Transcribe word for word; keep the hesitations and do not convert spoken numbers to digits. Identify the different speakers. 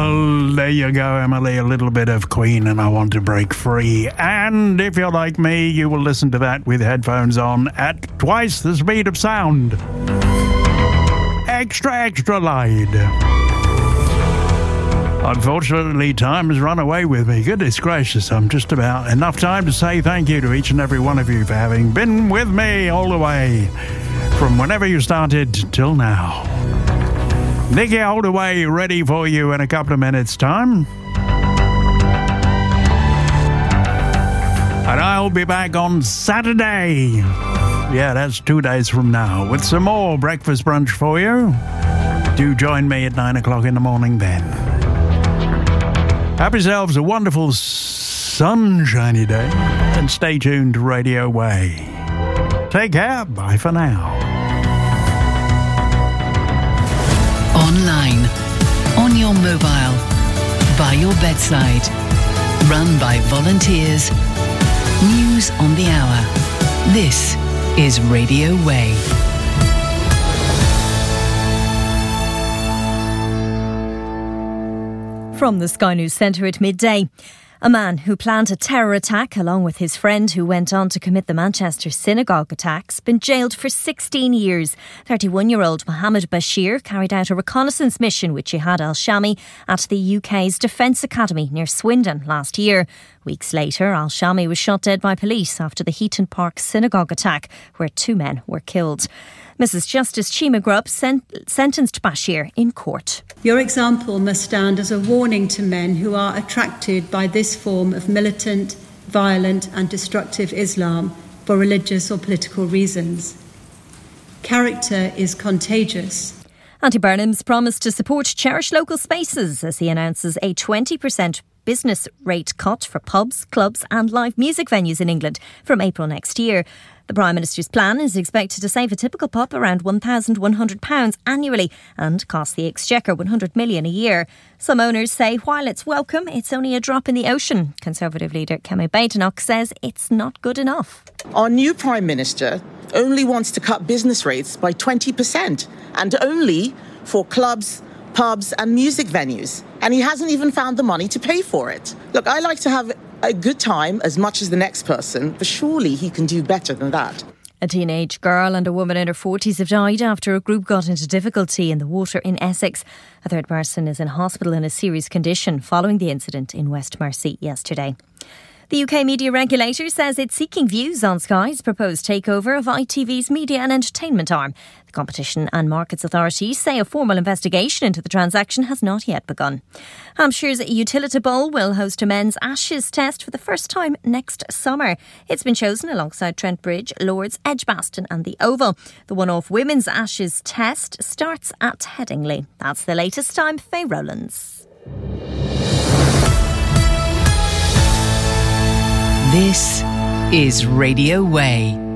Speaker 1: Well, there you go, Emily. A little bit of Queen and I Want to Break Free. And if you're like me, you will listen to that with headphones on at twice the speed of sound. Extra, extra loud. Unfortunately, time has run away with me. Goodness gracious, I'm just about enough time to say thank you to each and every one of you for having been with me all the way from whenever you started till now. Nicky Holdaway ready for you in a couple of minutes' time. And I'll be back on Saturday. Yeah, that's two days from now with some more breakfast brunch for you. Do join me at nine o'clock in the morning then. Have yourselves a wonderful sunshiny day and stay tuned to Radio Way. Take care. Bye for now.
Speaker 2: Online, on your mobile, by your bedside, run by volunteers, news on the hour. This is Radio Way.
Speaker 3: From the Sky News Centre at midday. A man who planned a terror attack along with his friend who went on to commit the Manchester synagogue attacks been jailed for sixteen years. thirty-one-year-old Mohammed Bashir carried out a reconnaissance mission with Jihad al-Shami at the U K's Defence Academy near Swindon last year. Weeks later, al-Shami was shot dead by police after the Heaton Park synagogue attack, where two men were killed. Missus Justice Chima Grubb sen- sentenced Bashir in court.
Speaker 4: Your example must stand as a warning to men who are attracted by this form of militant, violent and destructive Islam for religious or political reasons. Character is contagious.
Speaker 3: Andy Burnham's promised to support cherished local spaces as he announces a twenty percent business rate cut for pubs, clubs and live music venues in England from April next year. The Prime Minister's plan is expected to save a typical pub around one thousand one hundred pounds annually and cost the Exchequer one hundred million pounds a year. Some owners say while it's welcome, it's only a drop in the ocean. Conservative leader Kemi Badenoch says it's not good enough.
Speaker 5: Our new Prime Minister only wants to cut business rates by twenty percent and only for clubs, pubs and music venues. And he hasn't even found the money to pay for it. Look, I like to have a good time as much as the next person, but surely he can do better than that.
Speaker 3: A teenage girl and a woman in her forties have died after a group got into difficulty in the water in Essex. A third person is in hospital in a serious condition following the incident in West Mersey yesterday. The U K media regulator says it's seeking views on Sky's proposed takeover of I T V's media and entertainment arm. The Competition and Markets Authority say a formal investigation into the transaction has not yet begun. Hampshire's Utility Bowl will host a men's Ashes test for the first time next summer. It's been chosen alongside Trent Bridge, Lords, Edgbaston and the Oval. The one-off women's Ashes test starts at Headingley. That's the latest. I'm Faye Rowlands.
Speaker 2: This is Radio Way.